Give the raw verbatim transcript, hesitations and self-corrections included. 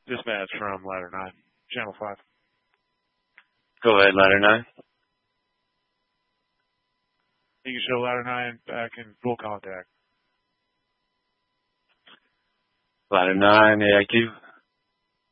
Dispatch from Ladder nine, Channel five. Go ahead, Ladder nine. You can show Ladder nine back in full contact. Ladder nine, A I Q.